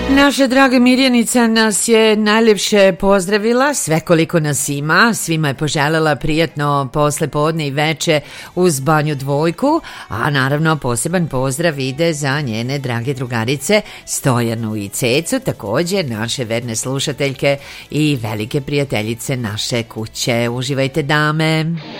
Naša draga Mirjanica nas je najljepše pozdravila, sve koliko nas ima, svima je poželjela prijatno poslepodne i veče uz Banju Dvojku, a naravno poseban pozdrav ide za njene drage drugarice Stojanu i Cecu, također naše verne slušateljke i velike prijateljice naše kuće. Uživajte, dame!